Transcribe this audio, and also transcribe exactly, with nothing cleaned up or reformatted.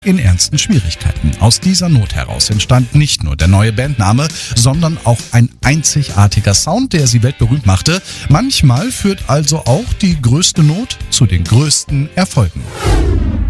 in ernsten Schwierigkeiten. Aus dieser Not heraus entstand nicht nur der neue Bandname, sondern auch ein einzigartiger Sound, der sie weltberühmt machte. Manchmal führt also auch die größte Not zu den größten Erfolgen.